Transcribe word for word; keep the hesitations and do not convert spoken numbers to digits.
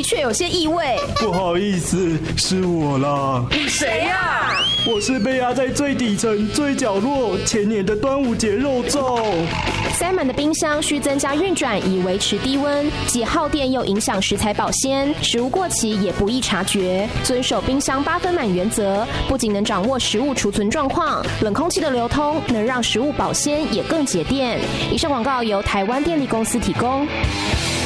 确有些异味。 不好意思，是我啦。 你谁呀？ 我是被压在最底层、最角落前年的端午节肉粽。 塞满的冰箱需增加运转以维持低温，既耗电又影响食材保鲜，食物过期也不易察觉。遵守冰箱八分满原则，不仅能掌握食物储存状况，冷空气的流通能让食物保鲜也更节电。以上广告由台湾电力公司提供。